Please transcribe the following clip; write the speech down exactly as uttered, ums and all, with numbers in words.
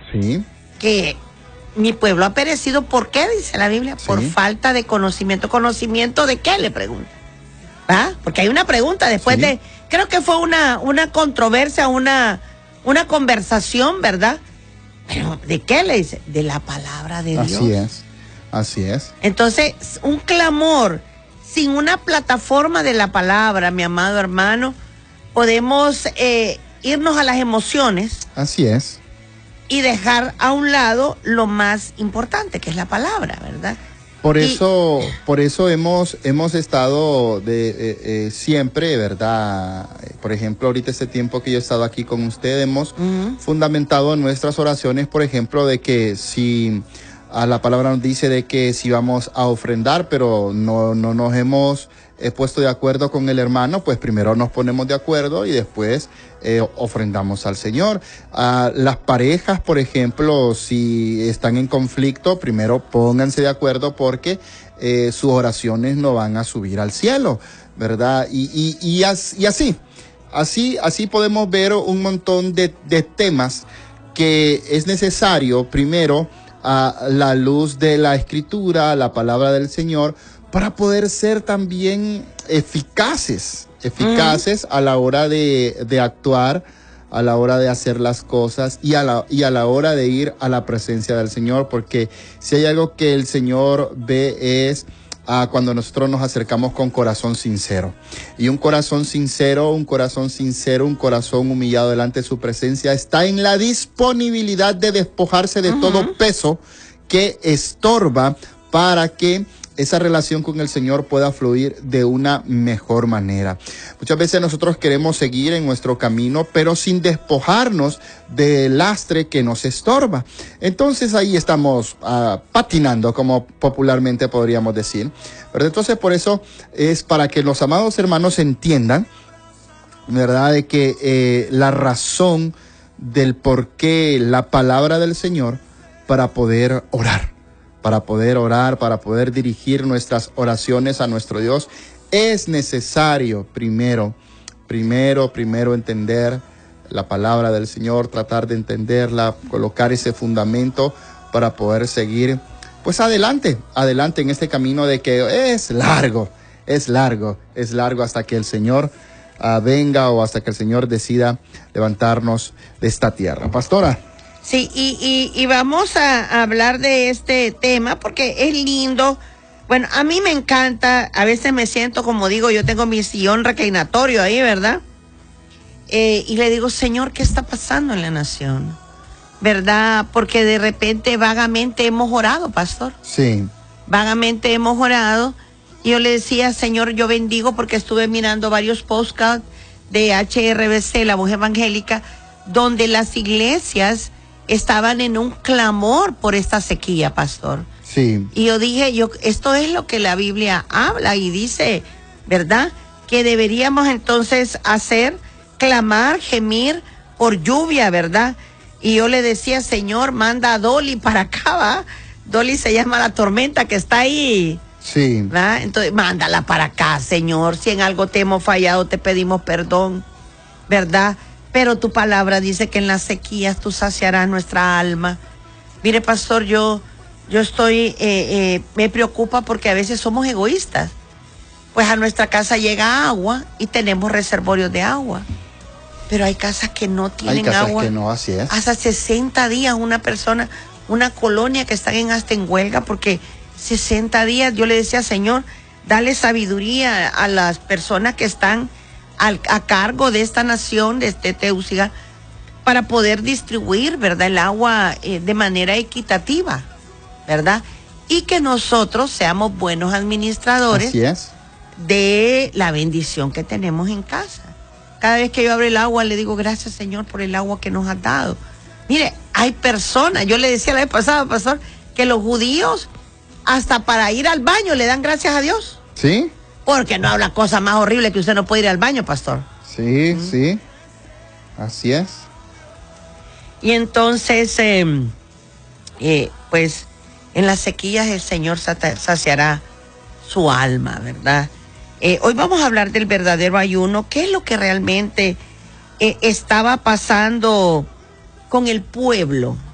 Sí. Que mi pueblo ha perecido, ¿por qué? Dice la Biblia, Sí. por falta de conocimiento. ¿Conocimiento de qué? Le pregunta. ¿Ah? Porque hay una pregunta después Sí. de, creo que fue una, una controversia, una, una conversación, ¿verdad? Pero ¿de qué le dice? De la palabra de Dios. Así es, así es. Entonces, un clamor sin una plataforma de la palabra, mi amado hermano, podemos eh, irnos a las emociones. Así es. Y dejar a un lado lo más importante, que es la palabra, ¿verdad? Por y, eso, por eso hemos, hemos estado de, eh, eh, siempre, ¿verdad? Por ejemplo, ahorita este tiempo que yo he estado aquí con usted, hemos uh-huh. fundamentado nuestras oraciones, por ejemplo, de que si a la palabra nos dice de que si vamos a ofrendar, pero no, no nos hemos eh, puesto de acuerdo con el hermano, pues primero nos ponemos de acuerdo y después eh, ofrendamos al Señor. Uh, las parejas, por ejemplo, si están en conflicto, primero pónganse de acuerdo porque eh, sus oraciones no van a subir al cielo, ¿verdad? Y, y, y, as, y así, así, así podemos ver un montón de, de temas que es necesario primero a la luz de la Escritura, la palabra del Señor, para poder ser también eficaces, eficaces uh-huh. a la hora de, de actuar, a la hora de hacer las cosas y a, la, y a la hora de ir a la presencia del Señor, porque si hay algo que el Señor ve es uh, cuando nosotros nos acercamos con corazón sincero. Y un corazón sincero, un corazón sincero, un corazón humillado delante de su presencia está en la disponibilidad de despojarse de uh-huh. todo peso que estorba para que esa relación con el Señor pueda fluir de una mejor manera. Muchas veces nosotros queremos seguir en nuestro camino, pero sin despojarnos del lastre que nos estorba. Entonces ahí estamos uh, patinando, como popularmente podríamos decir. Pero entonces por eso es para que los amados hermanos entiendan, ¿verdad?, de que eh, la razón del por qué la palabra del Señor para poder orar. Para poder orar, para poder dirigir nuestras oraciones a nuestro Dios, es necesario primero, primero, primero entender la palabra del Señor, tratar de entenderla, colocar ese fundamento para poder seguir, pues adelante, adelante en este camino de que es largo, es largo, es largo hasta que el Señor uh, venga o hasta que el Señor decida levantarnos de esta tierra. Pastora. Sí, y, y, y vamos a, a hablar de este tema porque es lindo. Bueno, a mí me encanta, a veces me siento, como digo, yo tengo mi sillón reclinatorio ahí, ¿verdad? Eh, y le digo, Señor, ¿qué está pasando en la nación? ¿Verdad? Porque de repente vagamente hemos orado, pastor. Sí. Vagamente hemos orado. Y yo le decía, Señor, yo bendigo porque estuve mirando varios podcasts de H R B C, la voz evangélica, donde las iglesias estaban en un clamor por esta sequía, pastor. Sí. Y yo dije, yo, esto es lo que la Biblia habla y dice, ¿verdad? Que deberíamos entonces hacer, clamar, gemir por lluvia, ¿verdad? Y yo le decía, Señor, manda a Dolly para acá, ¿va? Dolly se llama la tormenta que está ahí. Sí. ¿Va? Entonces, mándala para acá, Señor. Si en algo te hemos fallado, te pedimos perdón, ¿verdad? Pero tu palabra dice que en las sequías tú saciarás nuestra alma. Mire, pastor, yo, yo estoy, eh, eh, me preocupa porque a veces somos egoístas. Pues a nuestra casa llega agua y tenemos reservorios de agua. Pero hay casas que no tienen hay casas agua. Que no, así es. Hasta sesenta días una persona, una colonia que están en hasta en huelga porque sesenta días, yo le decía, Señor, dale sabiduría a las personas que están Al, a cargo de esta nación, de este Tegucigalpa, para poder distribuir, ¿verdad?, el agua eh, de manera equitativa, ¿verdad? Y que nosotros seamos buenos administradores Así es. de la bendición que tenemos en casa. Cada vez que yo abro el agua, le digo, gracias, Señor, por el agua que nos has dado. Mire, hay personas, yo le decía la vez pasada, pastor, que los judíos, hasta para ir al baño, le dan gracias a Dios. ¿Sí? Porque no habla cosa más horrible que usted no puede ir al baño, pastor. Sí, ¿Mm? sí. Así es. Y entonces, eh, eh, pues, en las sequías el Señor saciará su alma, ¿verdad? Eh, hoy vamos a hablar del verdadero ayuno. ¿Qué es lo que realmente eh, estaba pasando con el pueblo?